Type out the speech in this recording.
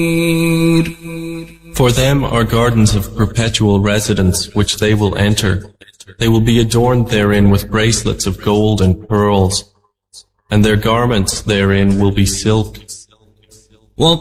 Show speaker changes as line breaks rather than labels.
For them are gardens of perpetual residence, which they will enter. They will be adorned therein with bracelets of gold and pearls, and their garments therein will be silk.